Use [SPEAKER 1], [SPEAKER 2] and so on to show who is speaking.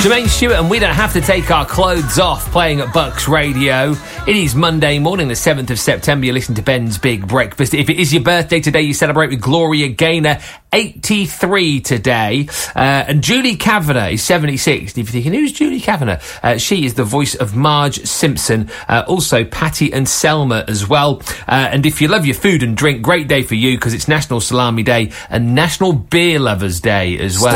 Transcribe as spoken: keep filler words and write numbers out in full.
[SPEAKER 1] Jermaine Stewart and We Don't Have to Take Our Clothes Off, playing at Bucks Radio. It is Monday morning, the seventh of September. You're listening to Ben's Big Breakfast. If it is your birthday today, you celebrate with Gloria Gaynor, eighty-three today. Uh, and Julie Kavanagh is seventy-six. If you're thinking, who's Julie Kavanagh? Uh, she is the voice of Marge Simpson. Uh, also, Patty and Selma as well. Uh, and if you love your food and drink, great day for you, because it's National Salami Day and National Beer Lovers Day as well.